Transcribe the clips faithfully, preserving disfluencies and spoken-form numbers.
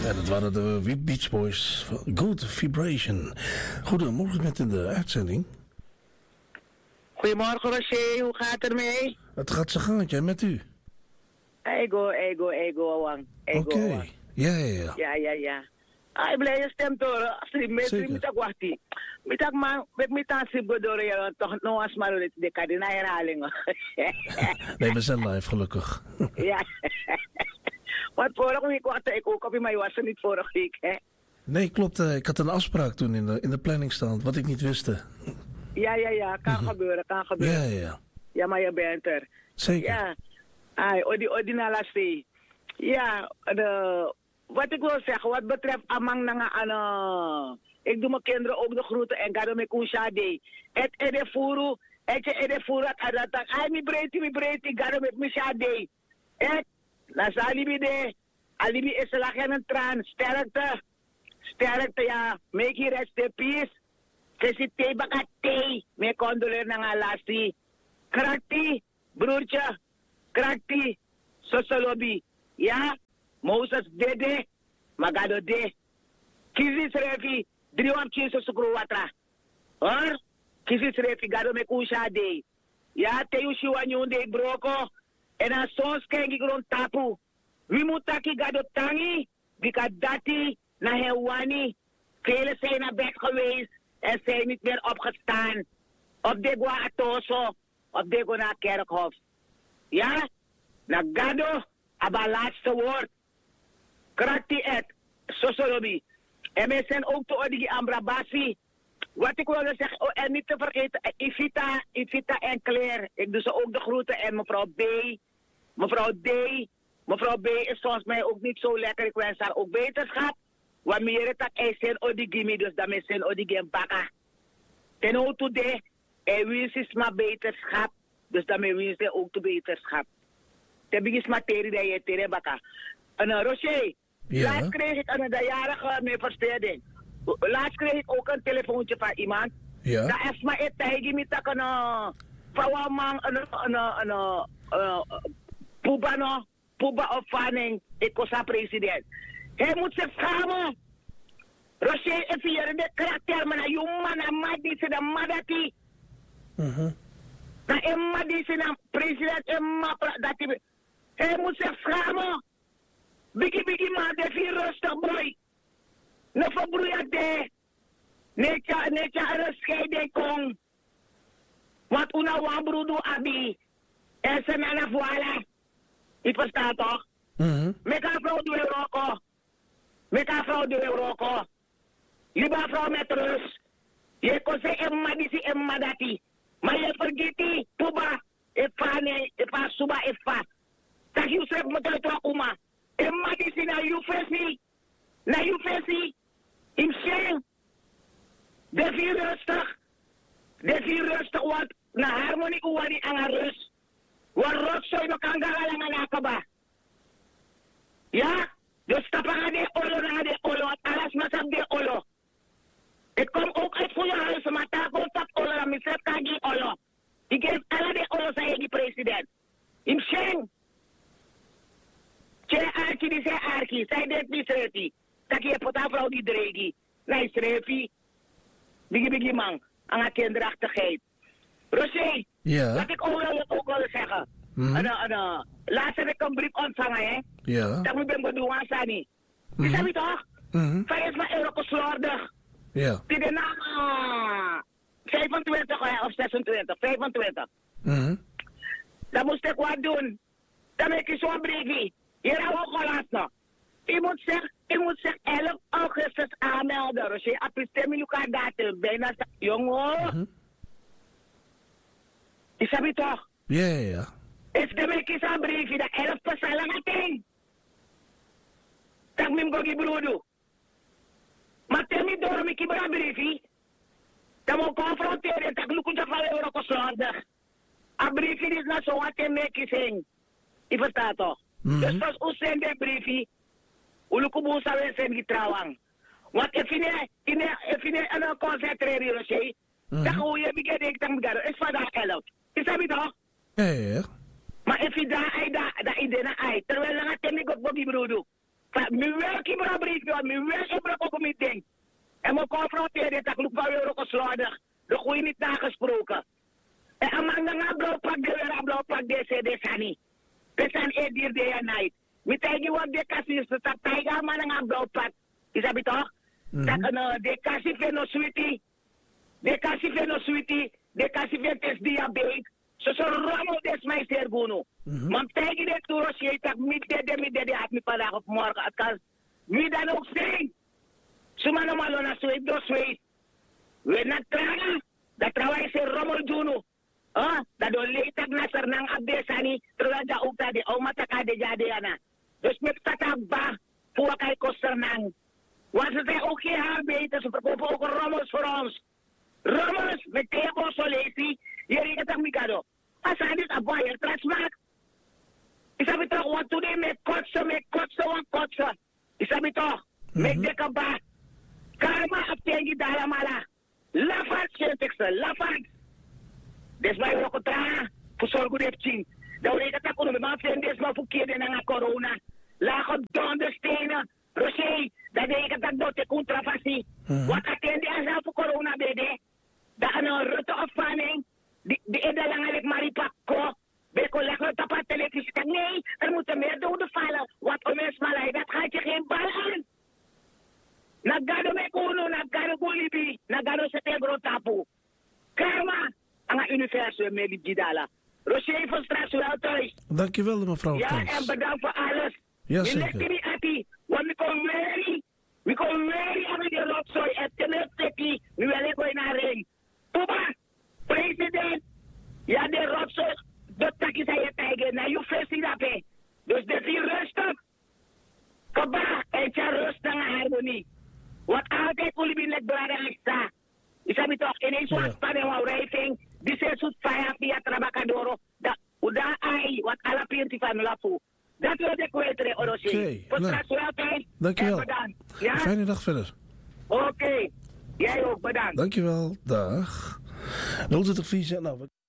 Ja, dat waren de Beach Boys. Good Vibration. Goedemorgen met in de uitzending. Goedemorgen Roger, hoe gaat het ermee? Het gaat zo gaantje met u. Ego, ego, ego, wang. Oké, okay. ja, ja, ja. Ja, ja, ja. Ah, ik blijf je stem horen. Als je mensen niet wachten. Met dat man, met met dat ze bedoelen, toch nog eens maar dit de kadina herhalingen. Nee, we zijn live gelukkig. Ja. Want vorige week was ik ook op in, maar je was er niet vorige week, hè? Nee, klopt. Ik had een afspraak toen in de, in de planning staan, wat ik niet wist. Ja, ja, ja. Kan mm-hmm. gebeuren, kan gebeuren. Ja, ja. Ja, maar je bent er. Zeker. Ja. Ai, odi, odi na lastig. Ja, de, wat ik wil zeggen, wat betreft amang na aan, uh, ik doe mijn kinderen ook de groeten en ga door mijn kusade. Het ede furu, het je ede furu at adatak. Ai, mi breedte, mi breedte, ga door met mijn shade. Het, na salibi de, alibi is er geen traan, sterkte. Sterkte, ja, make you rest in peace. Kasi te baka te, may condoler na nga lasti. Krakti, broertje, krakti, sosolobi. Ja, Moses dede, magado de. Kizis refi, driwam chinso sukru watra. Or, kizis refi, gado me kusha de. Ja, te yushi wanyunde broko, en a sons kengi gron tapu. Wimutaki gado tangi, bika dati, na hewani. Velen zijn naar bed geweest en zijn niet meer opgestaan. Op de Gua Atoso, op de Gua Kerkhof. Ja? Nagado, aba laatste woord. Krakti et, sosolobi. En wij zijn ook te ordigi Ambrabasi. Wat ik wilde zeggen, oh, en niet te vergeten, Ivita, Ivita en Claire. Ik doe ze ook de groeten. En mevrouw B, mevrouw D. Mevrouw B is volgens mij ook niet zo lekker. Ik wens haar ook beterschap. Wanneer het is zijn odigimi, dus dat is zijn odigim baka. Ten auto de, en wins is maar beterschap, dus dat is wins ook de beterschap. Ten begin is materie dat je tere baka. En uh, Roger, ja. Laatst kreeg ik een jarige mee versteding. Laatst kreeg ik ook een telefoontje van iemand. Ja. Dat is maar het tegen me dat een vrouwenman, een, een, een, een, puba no, puba opvanning, ik was haar president. Hij moet zich schamen. Roger, even hier de karakter, maar na jongen, na madi, ze de madati. Na emma, die ze na president, emma, dat hij... Hij moet zich schamen. Biggie, biggie, man, de vier rustig, boy. Ne verbroeien de. Netja, netja, een scheiding kon. Want una wambroedo abi. En ze na voila. Je verstaat toch? Meka vrouw doe Euroko. Meka vrouw doe Euroko. Liba vrouw met rust. Je kon zeggen emma disi emma dati. Maar je vergeet puba. Efa ne, efa suba efa. Tak je zegt me dat je oma. Emma disi na you fancy. Na you fancy. In shame. De vier rustig. De vier rustig wat. Na harmonie uwari aan haar rust. Wat rust zou je nog aan galalang aan akaba. Ja? Dus tappen aan de olo naar de olo. Alles met op de olo. Ik kom ook uit voor je huis, maar daar komt dat olo. En mezelf kan die olo. Ik geef alle de olo zijn die president. In shame. Tje Arki die zei Arki. Zij deed niet schreefie. Dat je pota vrouw die dregi. Nee schreefie. Biggie biggie man. Aan haar kinderachtigheid. Roger. Ja. Wat ik ook wil, ook willen zeggen. Mm-hmm. En, en, en, laatst heb ik een brief ontvangen, hè? Ja. Dat moet ik bedoelen aan Sani. Die zei toch? vijftig euro slordig. Ja. Die de naam uh, vijfentwintig of zesentwintig, vijfentwintig. Mm-hmm. Dat moest ik wat doen. Dan heb ik zo'n briefje. Hier hebben we gelast nog. Ik moet zeggen, ik moet zeggen, elf augustus aanmelden. Als je op je stemmen kan datum, bijna, jongen. Mm-hmm. Is dat toch? Ja, ja, ja. Is de week is een briefje dat elf persoon aan het dat mijn gogi broedu. Maar temi door mijn kibra briefje. Dat moet confronteren, dat lukt niet van euro koslordig. Een briefje is naar zo'n te meki zing. Je verstaat toch? Dus als u zendt een briefje, u lukt boos aan we zijn getrouwang. Want if je niet een concentreren, Roger, dan hoe je begint ik dan begint. Is van dat elf. Is dat niet toch? Ja, ja, ja. Maar if je daar, daar, daar, daar, daar, terwijl je gaat tegen ik op Bobby Broedu. Mi werk in mijn brief, mi werk in mijn comité. En me confronteren dat ik wel weer slordig. De goeie niet nagesproken. En aan mijn nga blauw pak de weer, blauw pak deze, deze niet. Dat zijn één dier day en night. Met eigen wat de kassie is, dat tijger man nga blauw pak. Is dat toch? Dat een de kassie van no sweetie. De kassie van no sweetie. De kassie van test diabetes. Zo zo rommel des mij zeer gono. Maar tegen dit toer als je dat niet de met de had niet vandaag of morgen. Het kan wie dan ook zijn. Zo man om alona zweet door zweet. We na traga. Dat trouwens is rommel gono. Ah, dat door leed na sernang abdesani. Terwijl dat ook dat de oma taka de jadiana. Dus met tataba. Voor kai kosternang. Want ze zijn ook geen arbeiders. Ze verkopen ook rommels voor ons. Rommels met tegel solesi. Je rekent aan Mikado. Als hij dit aboy, je trasmaak. Is dat toch wat toen je met kotsen, met kotsen, wat kotsen. Is dat toch? Met de kaba. Karma op tegen de alamala. Lafat, schiltekste, lafat. Dus wij ook tra. Voor zorgen heeft zien. Dan rekent dat ook maar zijn dus maar verkeerd in aan corona. Lagen donderstenen. Roché, dat rekent dat door de contrafassie. Wat attend je aan voor corona bede? Dat een rutte opvanning. Die is de langelijk maripakko. Beko leggen het op het televisie. Nee, er moeten meer doden vallen. Wat om eens malai, dat gaat je geen bal aan. Nagado me kuno, nagado kulibi, nagado se tegro tapu. Karma, aan het universum me libidala. Roché van Straat wel thuis. Dankjewel mevrouw Ja, Thijs. en bedankt voor alles. Ja, je zeker. legt niet ati, want we komen weer. We komen weer aan de rotzooi. En tenminste, nu wil ik weer naar ring. Papa, president. Ja, de rotzooi. Dat takje zei je tegen. Nou, je vestigt dat, hè. Dus dat is rustig. Kaba, en je rustig aan harmonie. Wat altijd oliebinlijk belangrijk staat. Is dat niet toch? Ineens wat spanning van rijting. Die zijn zo'n vijf via Trabacadoro. Dat, udah ai, wat alle pinti van lafu. Dat wil ik weten, Orosi. Oké, Voor nou, straks wel tijd. dankjewel. En bedankt. Ja? Fijne dag verder. Oké. Okay. Jij ook, bedankt. Dankjewel. Dag. nul twintig vier, nou, we...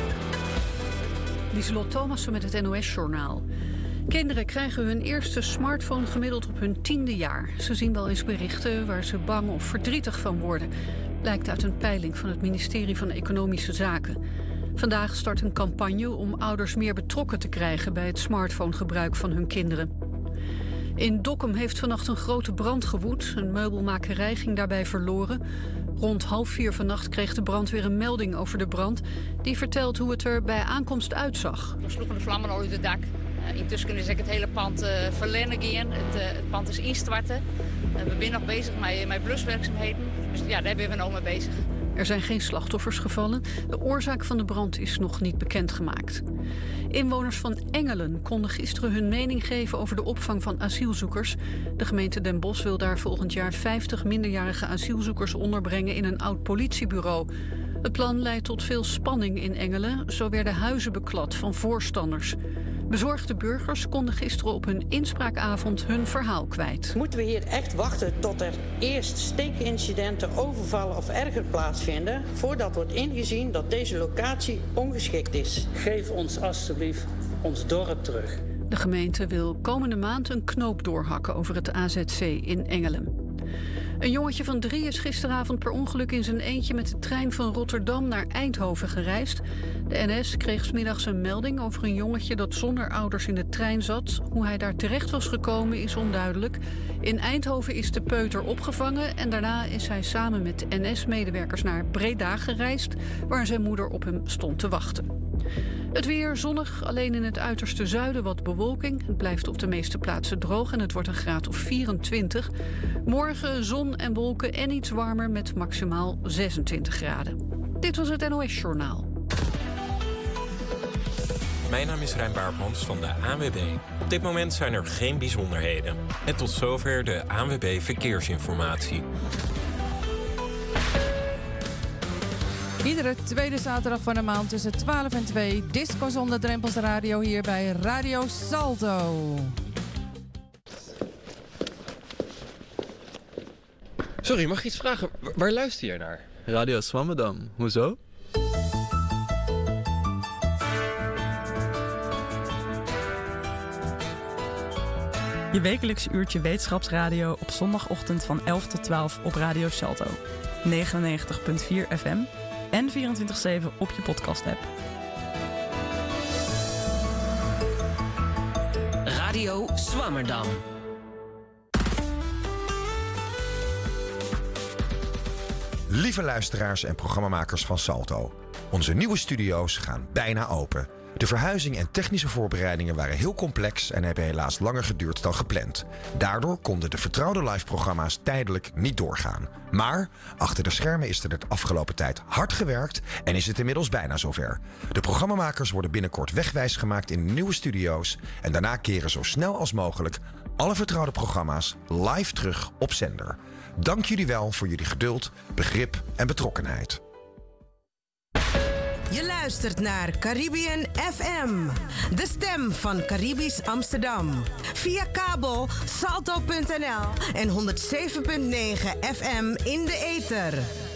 Lieselot Thomassen met het N O S-journaal. Kinderen krijgen hun eerste smartphone gemiddeld op hun tiende jaar. Ze zien wel eens berichten waar ze bang of verdrietig van worden. Blijkt uit een peiling van het ministerie van Economische Zaken. Vandaag start een campagne om ouders meer betrokken te krijgen bij het smartphonegebruik van hun kinderen. In Dokkum heeft vannacht een grote brand gewoed. Een meubelmakerij ging daarbij verloren. Rond half vier vannacht kreeg de brandweer een melding over de brand. Die vertelt hoe het er bij aankomst uitzag. We sloegen de vlammen uit het dak. Uh, intussen is het hele pand uh, verlennen gaan. Het, uh, het pand is instorten. Uh, we zijn nog bezig met, met bluswerkzaamheden. Dus ja, daar zijn we nou mee bezig. Er zijn geen slachtoffers gevallen. De oorzaak van de brand is nog niet bekendgemaakt. Inwoners van Engelen konden gisteren hun mening geven over de opvang van asielzoekers. De gemeente Den Bosch wil daar volgend jaar vijftig minderjarige asielzoekers onderbrengen in een oud politiebureau. Het plan leidt tot veel spanning in Engelen. Zo werden huizen beklad van voorstanders. Bezorgde burgers konden gisteren op hun inspraakavond hun verhaal kwijt. Moeten we hier echt wachten tot er eerst steekincidenten, overvallen of erger plaatsvinden, voordat wordt ingezien dat deze locatie ongeschikt is? Geef ons alstublieft ons dorp terug. De gemeente wil komende maand een knoop doorhakken over het A Z C in Engelen. Een jongetje van drie is gisteravond per ongeluk in zijn eentje met de trein van Rotterdam naar Eindhoven gereisd. De N S kreeg 's middags een melding over een jongetje dat zonder ouders in de trein zat. Hoe hij daar terecht was gekomen is onduidelijk. In Eindhoven is de peuter opgevangen en daarna is hij samen met N S-medewerkers naar Breda gereisd, waar zijn moeder op hem stond te wachten. Het weer zonnig, alleen in het uiterste zuiden wat bewolking. Het blijft op de meeste plaatsen droog en het wordt een graad of vierentwintig. Morgen zon en wolken en iets warmer met maximaal zesentwintig graden. Dit was het N O S-journaal. Mijn naam is Rijn Baartmans van de A N W B. Op dit moment zijn er geen bijzonderheden. En tot zover de A N W B Verkeersinformatie. Iedere tweede zaterdag van de maand tussen twaalf en twee... Disco zonder drempels radio hier bij Radio Salto. Sorry, mag ik iets vragen? Waar luister je naar? Radio Swammerdam. Hoezo? Je wekelijkse uurtje wetenschapsradio op zondagochtend van elf tot twaalf op Radio Salto. negenennegentig komma vier F M en vierentwintig zeven op je podcast-app. Radio Zwammerdam. Lieve luisteraars en programmamakers van Salto. Onze nieuwe studio's gaan bijna open. De verhuizing en technische voorbereidingen waren heel complex en hebben helaas langer geduurd dan gepland. Daardoor konden de vertrouwde live-programma's tijdelijk niet doorgaan. Maar achter de schermen is er de afgelopen tijd hard gewerkt en is het inmiddels bijna zover. De programmamakers worden binnenkort wegwijs gemaakt in de nieuwe studio's en daarna keren zo snel als mogelijk alle vertrouwde programma's live terug op zender. Dank jullie wel voor jullie geduld, begrip en betrokkenheid. Je luistert naar Caribbean F M, de stem van Caribisch Amsterdam. Via kabel salto punt n l en honderdzeven komma negen F M in de ether.